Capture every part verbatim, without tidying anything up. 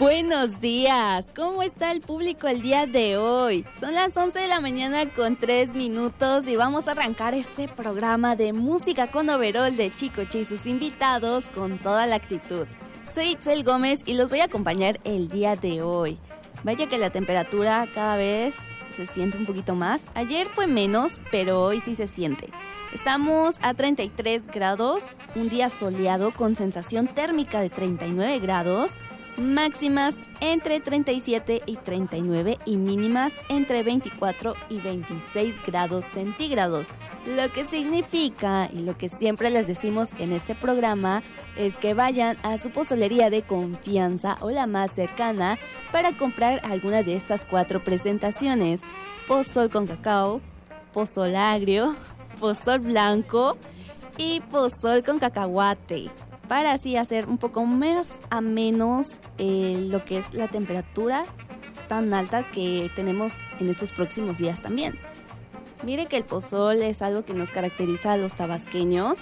Buenos días, ¿cómo está el público el día de hoy? Son las once de la mañana con tres minutos y vamos a arrancar este programa de música con overol de Chicoche y sus invitados con toda la actitud. Soy Itzel Gómez y los voy a acompañar el día de hoy. Vaya que la temperatura cada vez se siente un poquito más. Ayer fue menos, pero hoy sí se siente. Estamos a treinta y tres grados, un día soleado con sensación térmica de treinta y nueve grados, máximas entre treinta y siete y treinta y nueve y mínimas entre veinticuatro y veintiséis grados centígrados. Lo que significa, y lo que siempre les decimos en este programa, es que vayan a su pozolería de confianza o la más cercana para comprar alguna de estas cuatro presentaciones: pozol con cacao, pozol agrio, pozol blanco y pozol con cacahuate, para así hacer un poco más a menos eh, lo que es la temperatura tan altas que tenemos en estos próximos días también. Mire que el pozol es algo que nos caracteriza a los tabasqueños,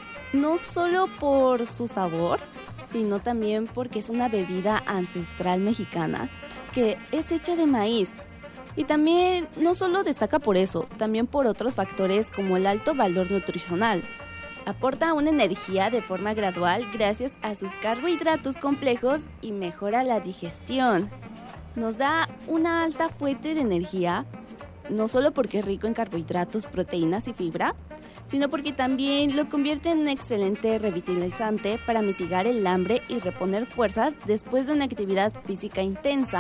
no solo por su sabor, sino también porque es una bebida ancestral mexicana que es hecha de maíz. Y también no solo destaca por eso, también por otros factores como el alto valor nutricional. Aporta una energía de forma gradual gracias a sus carbohidratos complejos y mejora la digestión. Nos da una alta fuente de energía, no solo porque es rico en carbohidratos, proteínas y fibra, sino porque también lo convierte en un excelente revitalizante para mitigar el hambre y reponer fuerzas después de una actividad física intensa,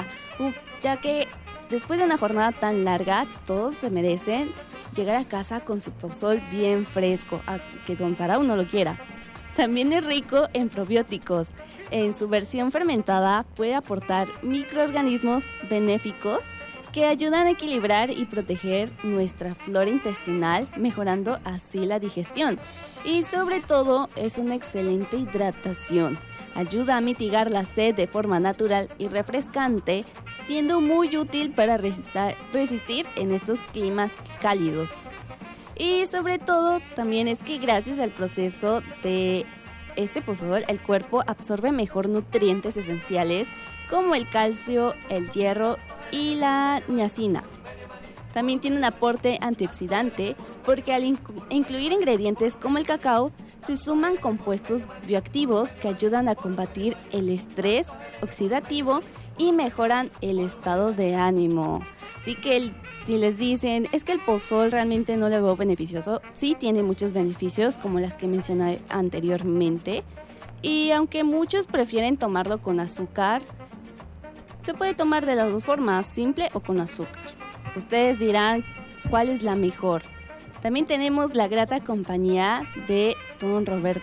ya que después de una jornada tan larga, todos se merecen llegar a casa con su pozol bien fresco, aunque Don Sarao no lo quiera. También es rico en probióticos. En su versión fermentada puede aportar microorganismos benéficos que ayudan a equilibrar y proteger nuestra flora intestinal, mejorando así la digestión. Y sobre todo es una excelente hidratación. Ayuda a mitigar la sed de forma natural y refrescante, siendo muy útil para resistir, resistir en estos climas cálidos. Y sobre todo también es que gracias al proceso de este pozol, el cuerpo absorbe mejor nutrientes esenciales como el calcio, el hierro y la niacina. También tiene un aporte antioxidante porque al inc- incluir ingredientes como el cacao se suman compuestos bioactivos que ayudan a combatir el estrés oxidativo y mejoran el estado de ánimo. Así que el, si les dicen es que el pozol realmente no le veo beneficioso, sí tiene muchos beneficios como las que mencioné anteriormente, y aunque muchos prefieren tomarlo con azúcar, se puede tomar de las dos formas, simple o con azúcar. Ustedes dirán cuál es la mejor. También tenemos la grata compañía de don Robert